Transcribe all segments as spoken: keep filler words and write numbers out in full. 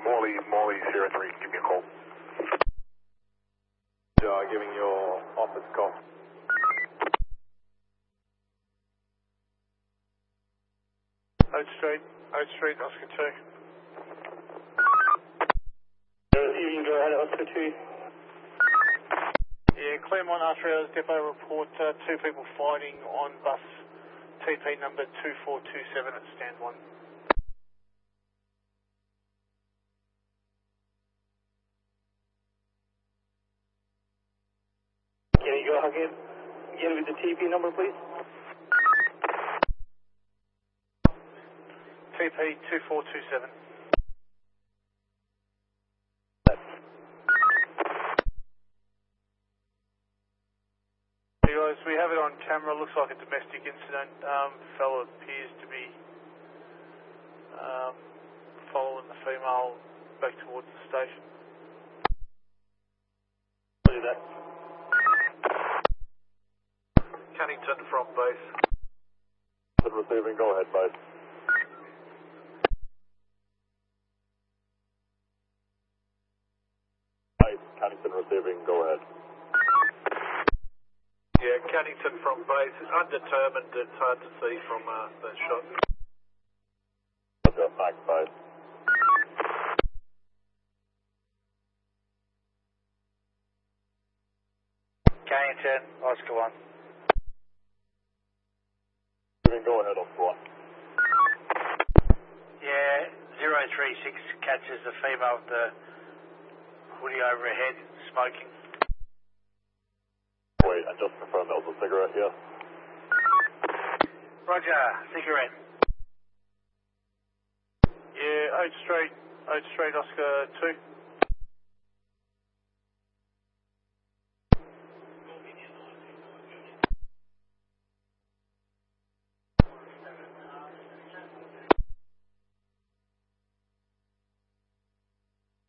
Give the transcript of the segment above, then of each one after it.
Morley, Morley zero three, give me a call. Uh, giving your office call. Oak Street, Oak Street, Oscar two. You can go ahead, Oscar two. Yeah, Claremont Arterials Depot report uh, two people fighting on bus T P number two four two seven at stand one. Can you go again, again with the T P number, please? T P two four two seven. Hey guys, we have it on camera. Looks like a domestic incident. Um, fellow appears to be um, following the female back towards the station. Do that. Cunnington from base. Receiving, go ahead, base. Base, Cunnington receiving, go ahead. Yeah, Cunnington from base. Undetermined. It's hard to see from uh, that shot. Roger, thanks, base. Cunnington, Oscar one. Receiving, go ahead, Oscar one. Yeah, zero three six catches the female with the hoodie over her head, smoking. Wait, and just confirm that was a cigarette, yes? Roger, cigarette. Yeah, Oak Street, Oak Street, Oscar two.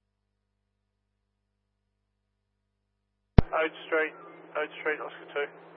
Oak Street, Oak Street, Oscar two.